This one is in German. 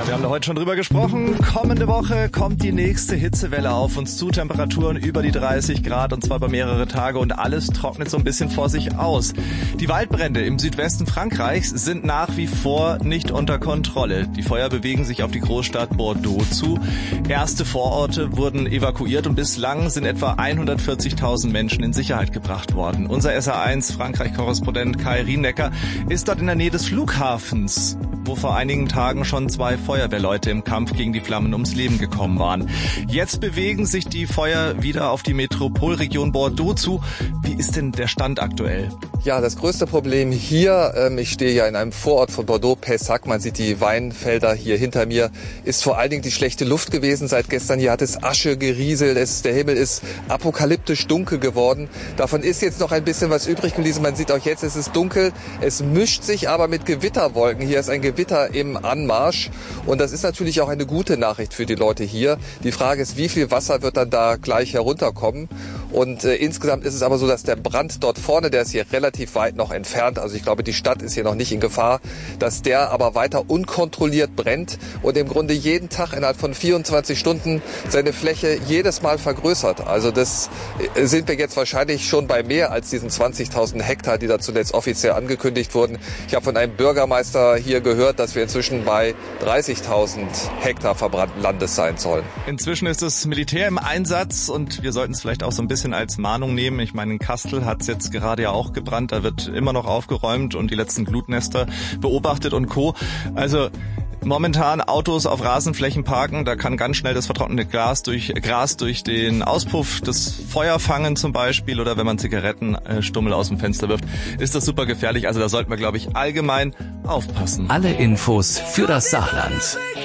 Ja, wir haben da heute schon drüber gesprochen. Kommende Woche kommt die nächste Hitzewelle auf uns zu. Temperaturen über die 30 Grad und zwar über mehrere Tage und alles trocknet so ein bisschen vor sich aus. Die Waldbrände im Südwesten Frankreichs sind nach wie vor nicht unter Kontrolle. Die Feuer bewegen sich auf die Großstadt Bordeaux zu. Erste Vororte wurden evakuiert und bislang sind etwa 140.000 Menschen in Sicherheit gebracht worden. Unser SA1 Frankreich-Korrespondent Kai Rienecker ist dort in der Nähe des Flughafens, wo vor einigen Tagen schon 2 Feuerwehrleute im Kampf gegen die Flammen ums Leben gekommen waren. Jetzt bewegen sich die Feuer wieder auf die Metropolregion Bordeaux zu. Wie ist denn der Stand aktuell? Ja, das größte Problem hier, ich stehe ja in einem Vorort von Bordeaux, Pessac, man sieht die Weinfelder hier hinter mir, ist vor allen Dingen die schlechte Luft gewesen. Seit gestern hier hat es Asche gerieselt, der Himmel ist apokalyptisch dunkel geworden. Davon ist jetzt noch ein bisschen was übrig geblieben. Man sieht auch jetzt, es ist dunkel, es mischt sich aber mit Gewitterwolken. Hier ist ein Gewitter im Anmarsch und das ist natürlich auch eine gute Nachricht für die Leute hier. Die Frage ist, wie viel Wasser wird dann da gleich herunterkommen? Und insgesamt ist es aber so, dass der Brand dort vorne, der ist hier relativ weit noch entfernt, also ich glaube, die Stadt ist hier noch nicht in Gefahr, dass der aber weiter unkontrolliert brennt und im Grunde jeden Tag innerhalb von 24 Stunden seine Fläche jedes Mal vergrößert. Also das sind wir jetzt wahrscheinlich schon bei mehr als diesen 20.000 Hektar, die da zuletzt offiziell angekündigt wurden. Ich habe von einem Bürgermeister hier gehört, dass wir inzwischen bei 30.000 Hektar verbrannten Landes sein sollen. Inzwischen ist das Militär im Einsatz und wir sollten es vielleicht auch so ein bisschen als Mahnung nehmen. Ich meine, in Kastel hat es jetzt gerade ja auch gebrannt, da wird immer noch aufgeräumt und die letzten Glutnester beobachtet und Co. Also momentan Autos auf Rasenflächen parken, da kann ganz schnell das vertrocknete Gras durch den Auspuff das Feuer fangen zum Beispiel oder wenn man Zigarettenstummel aus dem Fenster wirft, ist das super gefährlich. Also da sollten wir, glaube ich, allgemein aufpassen. Alle Infos für das Saarland.